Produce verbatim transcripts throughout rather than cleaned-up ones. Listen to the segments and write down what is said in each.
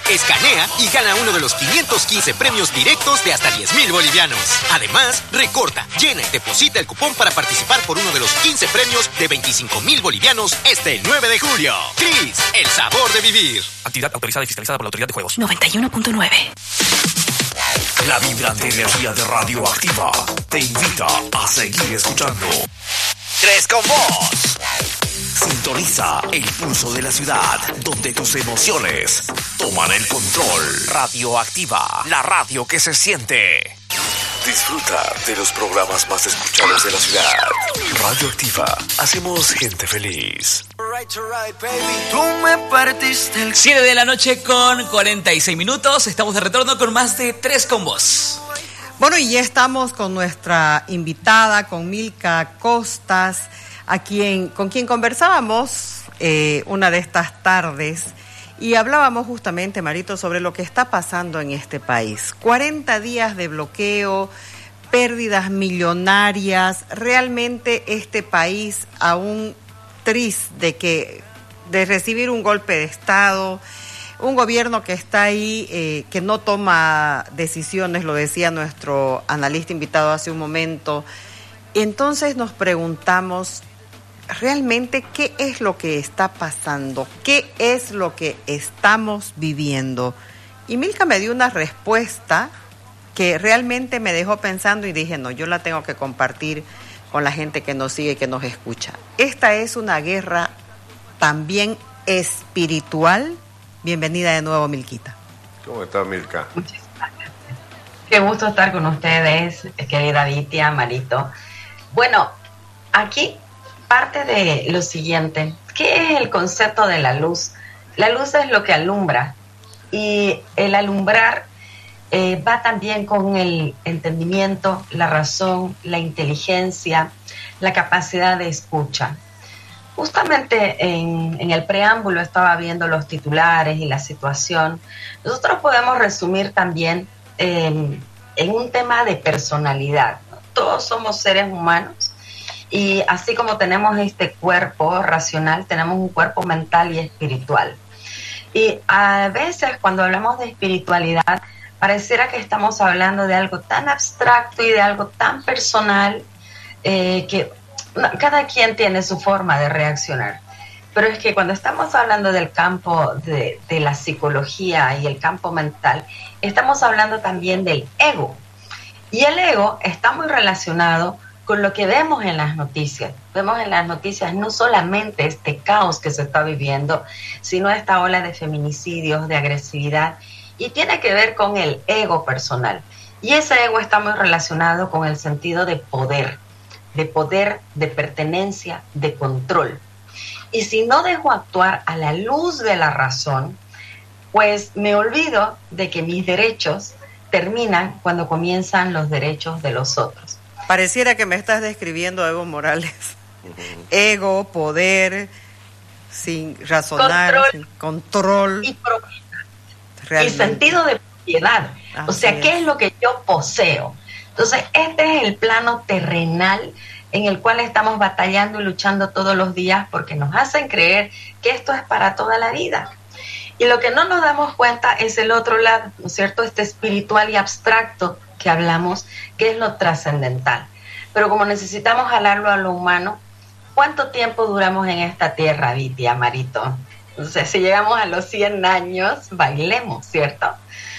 Escanea y gana uno de los quinientos quince premios directos de hasta diez mil bolivianos. Además, recorta, llena y deposita el cupón para participar por uno de los quince premios de veinticinco mil bolivianos este nueve de julio. Tris, el sabor de vivir. Actividad autorizada y fiscalizada por la Autoridad de Juegos. noventa y uno punto nueve. La vibrante energía de Radioactiva te invita a seguir escuchando. Tres con vos. Sintoniza el pulso de la ciudad, donde tus emociones toman el control. Radioactiva, la radio que se siente. Disfruta de los programas más escuchados de la ciudad. Radioactiva, hacemos gente feliz. siete de la noche con cuarenta y seis minutos. Estamos de retorno con más de Tres con vos. Bueno, y ya estamos con nuestra invitada, con Milka Costas, a quien, con quien conversábamos eh, una de estas tardes y hablábamos justamente, Marito, sobre lo que está pasando en este país. cuarenta días de bloqueo, pérdidas millonarias, realmente este país aún triste de que de recibir un golpe de Estado, un gobierno que está ahí, eh, que no toma decisiones, lo decía nuestro analista invitado hace un momento. Entonces nos preguntamos, realmente, ¿qué es lo que está pasando? ¿Qué es lo que estamos viviendo? Y Milka me dio una respuesta que realmente me dejó pensando y dije, no, yo la tengo que compartir con la gente que nos sigue y que nos escucha. Esta es una guerra también espiritual. Bienvenida de nuevo, Milquita. ¿Cómo está, Milka? Muchísimas gracias. Qué gusto estar con ustedes, querida Vitia, Marito. Bueno, aquí parte de lo siguiente. ¿Qué es el concepto de la luz? La luz es lo que alumbra, y el alumbrar eh, va también con el entendimiento, la razón, la inteligencia, la capacidad de escucha. Justamente en, en el preámbulo estaba viendo los titulares y la situación. Nosotros podemos resumir también eh, en un tema de personalidad, ¿no? Todos somos seres humanos y así como tenemos este cuerpo racional, tenemos un cuerpo mental y espiritual. Y a veces cuando hablamos de espiritualidad, pareciera que estamos hablando de algo tan abstracto y de algo tan personal eh, que cada quien tiene su forma de reaccionar, pero es que cuando estamos hablando del campo de, de la psicología y el campo mental, estamos hablando también del ego, y el ego está muy relacionado con lo que vemos en las noticias. Vemos en las noticias no solamente este caos que se está viviendo, sino esta ola de feminicidios, de agresividad, y tiene que ver con el ego personal, y ese ego está muy relacionado con el sentido de poder, de poder, de pertenencia, de control. Y si no dejo actuar a la luz de la razón, pues me olvido de que mis derechos terminan cuando comienzan los derechos de los otros. Pareciera que me estás describiendo a Evo Morales. Ego, poder, sin razonar, control, sin control. Y propiedad. Y sentido de propiedad. Así o sea, es. ¿Qué es lo que yo poseo? Entonces, este es el plano terrenal en el cual estamos batallando y luchando todos los días porque nos hacen creer que esto es para toda la vida. Y lo que no nos damos cuenta es el otro lado, ¿no es cierto? Este espiritual y abstracto que hablamos, que es lo trascendental. Pero como necesitamos jalarlo a lo humano, ¿cuánto tiempo duramos en esta tierra, Vitia, Marito? Entonces, si llegamos a los cien años, bailemos, ¿cierto?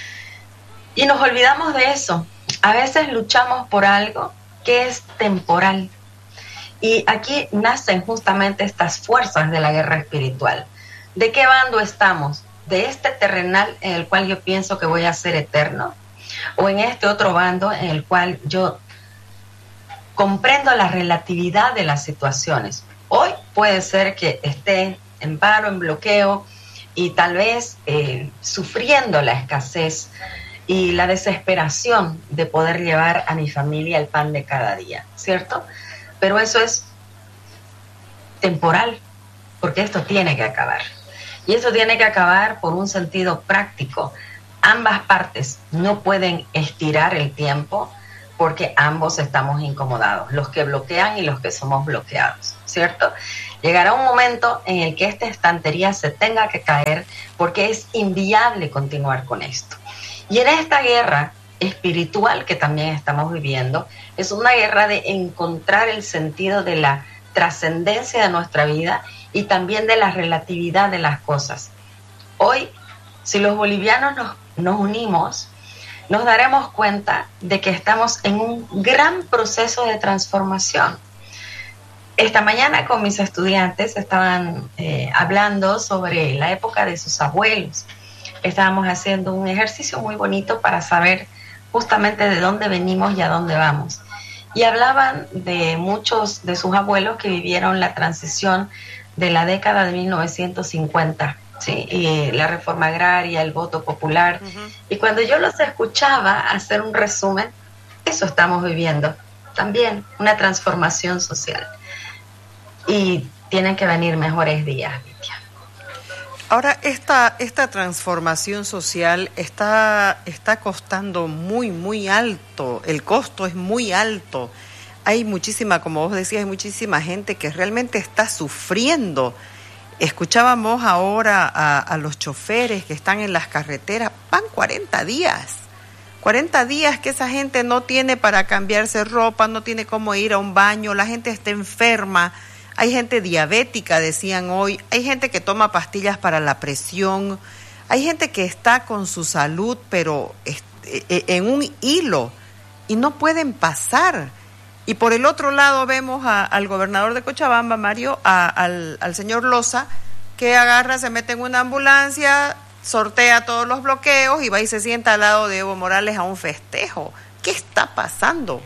Y nos olvidamos de eso. A veces luchamos por algo que es temporal. Y aquí nacen justamente estas fuerzas de la guerra espiritual. ¿De qué bando estamos? ¿De este terrenal en el cual yo pienso que voy a ser eterno? ¿O en este otro bando en el cual yo comprendo la relatividad de las situaciones? Hoy puede ser que esté en paro, en bloqueo y tal vez eh, sufriendo la escasez y la desesperación de poder llevar a mi familia el pan de cada día, ¿cierto? Pero eso es temporal, porque esto tiene que acabar. Y esto tiene que acabar por un sentido práctico. Ambas partes no pueden estirar el tiempo porque ambos estamos incomodados, los que bloquean y los que somos bloqueados, ¿cierto? Llegará un momento en el que esta estantería se tenga que caer porque es inviable continuar con esto. Y en esta guerra espiritual que también estamos viviendo, es una guerra de encontrar el sentido de la trascendencia de nuestra vida y también de la relatividad de las cosas. Hoy, si los bolivianos nos, nos unimos, nos daremos cuenta de que estamos en un gran proceso de transformación. Esta mañana con mis estudiantes estaban eh, hablando sobre la época de sus abuelos. Estábamos haciendo un ejercicio muy bonito para saber justamente de dónde venimos y a dónde vamos. Y hablaban de muchos de sus abuelos que vivieron la transición de la década de mil novecientos cincuenta, ¿sí? Y la reforma agraria, el voto popular. Uh-huh. Y cuando yo los escuchaba hacer un resumen, eso estamos viviendo. También una transformación social. Y tienen que venir mejores días, Litia. Ahora, esta, esta transformación social está, está costando muy, muy alto. El costo es muy alto. Hay muchísima, como vos decías, hay muchísima gente que realmente está sufriendo. Escuchábamos ahora a, a los choferes que están en las carreteras. Van cuarenta días. cuarenta días que esa gente no tiene para cambiarse ropa, no tiene cómo ir a un baño, la gente está enferma. Hay gente diabética, decían hoy, hay gente que toma pastillas para la presión, hay gente que está con su salud, pero en un hilo y no pueden pasar. Y por el otro lado vemos a, al gobernador de Cochabamba, Mario, a, al, al señor Loza, que agarra, se mete en una ambulancia, sortea todos los bloqueos y va y se sienta al lado de Evo Morales a un festejo. ¿Qué está pasando?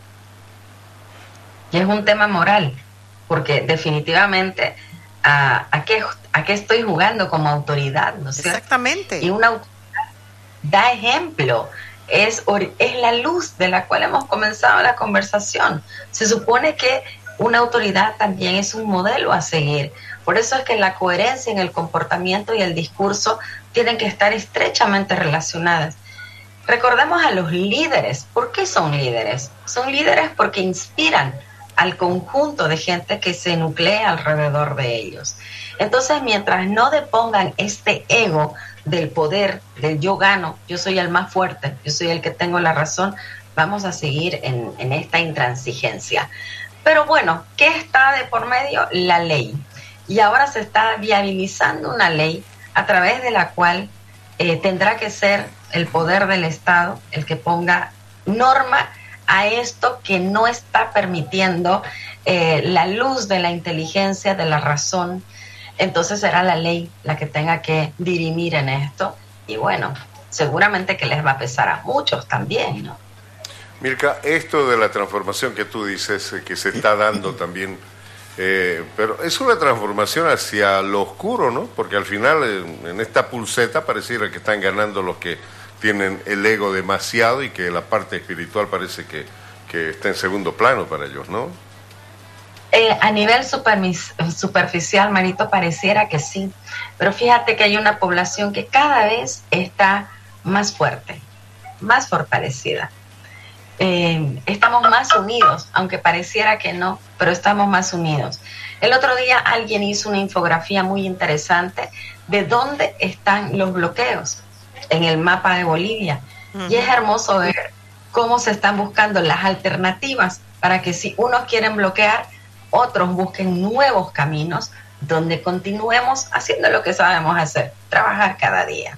Y es un tema moral. Porque definitivamente, ¿a, a, qué, ¿a qué estoy jugando como autoridad? ¿No es cierto? Exactamente. Y una autoridad da ejemplo, es, es la luz de la cual hemos comenzado la conversación. Se supone que una autoridad también es un modelo a seguir. Por eso es que la coherencia en el comportamiento y el discurso tienen que estar estrechamente relacionadas. Recordemos a los líderes. ¿Por qué son líderes? Son líderes porque inspiran al conjunto de gente que se nuclea alrededor de ellos. Entonces, mientras no depongan este ego del poder, del yo gano, yo soy el más fuerte, yo soy el que tengo la razón, vamos a seguir en, en esta intransigencia. Pero bueno, ¿qué está de por medio? La ley. Y ahora se está viabilizando una ley a través de la cual eh, tendrá que ser el poder del Estado el que ponga norma a esto que no está permitiendo eh, la luz de la inteligencia, de la razón. Entonces será la ley la que tenga que dirimir en esto. Y bueno, seguramente que les va a pesar a muchos también, ¿no? Mirka, esto de la transformación que tú dices, eh, que se está dando también, eh, pero es una transformación hacia lo oscuro, ¿no? Porque al final, en, en esta pulseta, pareciera que están ganando los que tienen el ego demasiado y que la parte espiritual parece que, que está en segundo plano para ellos, ¿no? Eh, a nivel supermis, superficial, Marito, pareciera que sí, pero fíjate que hay una población que cada vez está más fuerte, más fortalecida. Eh, estamos más unidos, aunque pareciera que no, pero estamos más unidos. El otro día alguien hizo una infografía muy interesante de dónde están los bloqueos en el mapa de Bolivia. Uh-huh. Y es hermoso ver cómo se están buscando las alternativas para que si unos quieren bloquear, otros busquen nuevos caminos donde continuemos haciendo lo que sabemos hacer, trabajar cada día.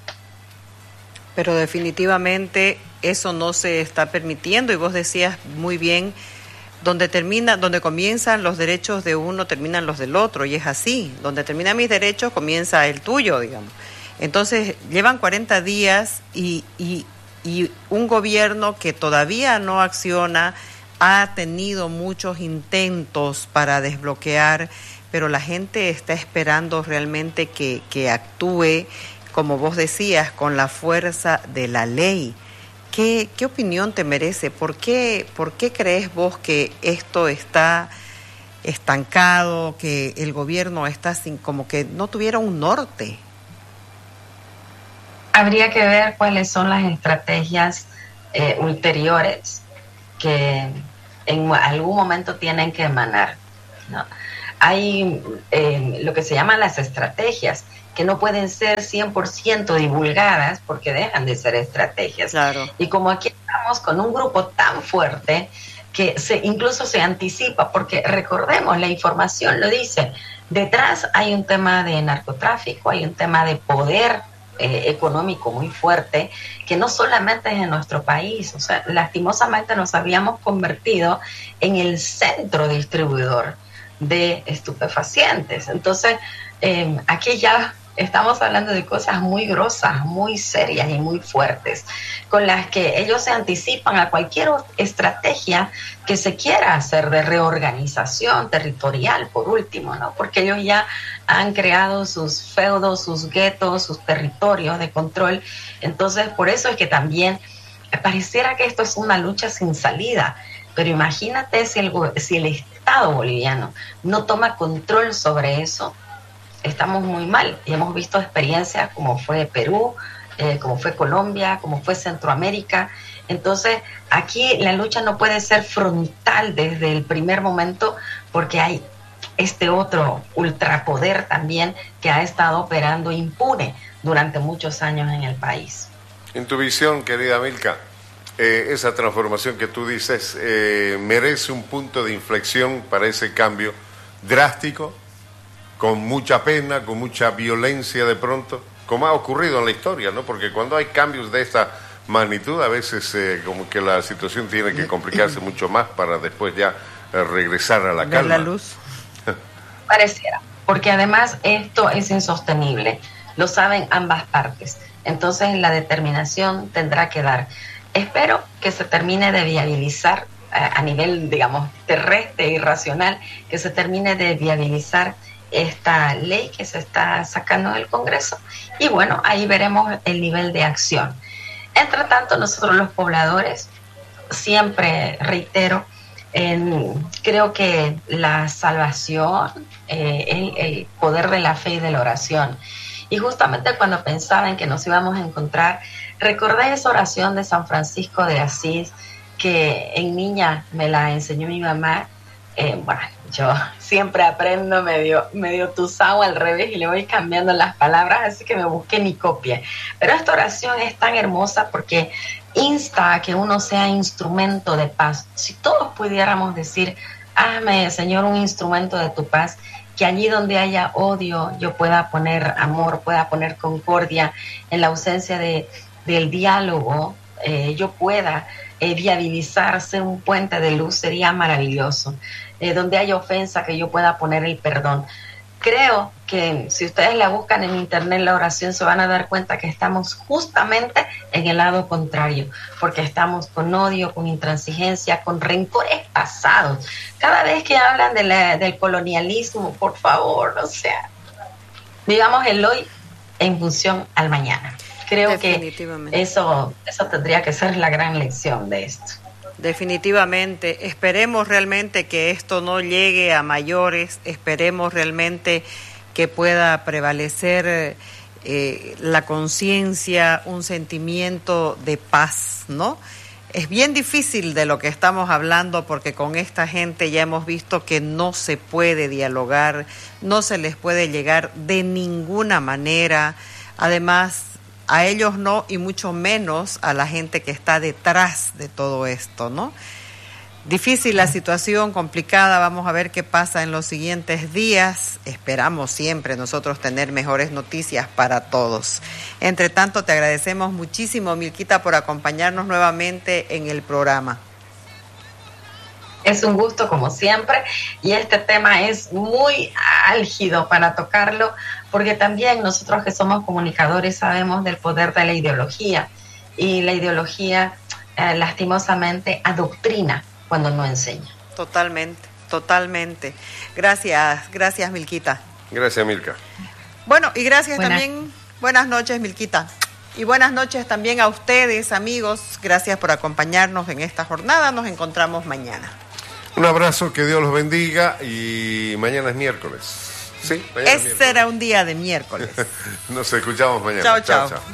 Pero definitivamente eso no se está permitiendo y vos decías muy bien, donde termina, donde comienzan los derechos de uno, terminan los del otro, y es así, donde terminan mis derechos, comienza el tuyo, digamos. Entonces, llevan cuarenta días y, y, y un gobierno que todavía no acciona, ha tenido muchos intentos para desbloquear, pero la gente está esperando realmente que, que actúe, como vos decías, con la fuerza de la ley. ¿Qué, qué opinión te merece? ¿Por qué, ¿Por qué crees vos que esto está estancado, que el gobierno está sin, como que no tuviera un norte? Habría que ver cuáles son las estrategias eh, ulteriores que en algún momento tienen que emanar, ¿no? hay eh, lo que se llaman las estrategias, que no pueden ser cien por ciento divulgadas porque dejan de ser estrategias. Claro. Y como aquí estamos con un grupo tan fuerte que se, incluso se anticipa, porque recordemos, la información lo dice, detrás hay un tema de narcotráfico, hay un tema de poder eh, económico muy fuerte, que no solamente es en nuestro país, o sea, lastimosamente nos habíamos convertido en el centro distribuidor de estupefacientes. Entonces, eh, aquí ya estamos hablando de cosas muy grosas, muy serias y muy fuertes, con las que ellos se anticipan a cualquier estrategia que se quiera hacer de reorganización territorial, por último, ¿no? Porque ellos ya han creado sus feudos, sus guetos, sus territorios de control. Entonces, por eso es que también pareciera que esto es una lucha sin salida. Pero imagínate si el, si el Estado boliviano no toma control sobre eso, estamos muy mal. Y hemos visto experiencias como fue Perú, eh, como fue Colombia, como fue Centroamérica. Entonces, aquí la lucha no puede ser frontal desde el primer momento, porque hay este otro ultrapoder también que ha estado operando impune durante muchos años en el país. En tu visión, querida Milka, eh, esa transformación que tú dices eh, merece un punto de inflexión para ese cambio drástico, con mucha pena, con mucha violencia de pronto, como ha ocurrido en la historia, ¿no? Porque cuando hay cambios de esta magnitud, a veces eh, como que la situación tiene que complicarse mucho más para después ya eh, regresar a la ver calma. la luz. Pareciera, porque además esto es insostenible, lo saben ambas partes. Entonces la determinación tendrá que dar. Espero que se termine de viabilizar a, a nivel, digamos, terrestre y racional, que se termine de viabilizar esta ley que se está sacando del Congreso, y bueno, ahí veremos el nivel de acción. Entre tanto, nosotros los pobladores, siempre reitero, en, creo que la salvación, eh, el, el poder de la fe y de la oración. Y justamente cuando pensaba en que nos íbamos a encontrar, recordé esa oración de San Francisco de Asís, que en niña me la enseñó mi mamá. Eh, bueno, yo siempre aprendo medio, medio tusao al revés y le voy cambiando las palabras, así que me busqué mi copia. Pero esta oración es tan hermosa porque insta a que uno sea instrumento de paz. Si todos pudiéramos decir, hazme, Señor, un instrumento de tu paz, que allí donde haya odio yo pueda poner amor, pueda poner concordia, en la ausencia de, del diálogo, eh, yo pueda eh, viabilizar, ser un puente de luz, sería maravilloso. Eh, donde haya ofensa, que yo pueda poner el perdón. Creo que si ustedes la buscan en internet, la oración, se van a dar cuenta que estamos justamente en el lado contrario, porque estamos con odio, con intransigencia, con rencores pasados. Cada vez que hablan de la, del colonialismo, por favor, o sea, vivamos el hoy en función al mañana. Creo que eso, eso tendría que ser la gran lección de esto. Definitivamente, esperemos realmente que esto no llegue a mayores, esperemos realmente que pueda prevalecer eh, la conciencia, un sentimiento de paz, ¿no? Es bien difícil de lo que estamos hablando porque con esta gente ya hemos visto que no se puede dialogar, no se les puede llegar de ninguna manera, además a ellos no, y mucho menos a la gente que está detrás de todo esto, ¿no? Difícil la situación, complicada, vamos a ver qué pasa en los siguientes días. Esperamos siempre nosotros tener mejores noticias para todos. Entre tanto, te agradecemos muchísimo, Milquita, por acompañarnos nuevamente en el programa. Es un gusto como siempre, y este tema es muy álgido para tocarlo, porque también nosotros que somos comunicadores sabemos del poder de la ideología, y la ideología eh, lastimosamente adoctrina cuando no enseña. Totalmente, totalmente. Gracias, gracias Milquita. Gracias, Milka. Bueno, y gracias Buenas. también, buenas noches, Milquita. Y buenas noches también a ustedes, amigos. Gracias por acompañarnos en esta jornada. Nos encontramos mañana. Un abrazo, que Dios los bendiga, y mañana es miércoles. Sí, mañana es Ese miércoles. era un día de miércoles. Nos escuchamos mañana. Chao, chao. Chao, chao.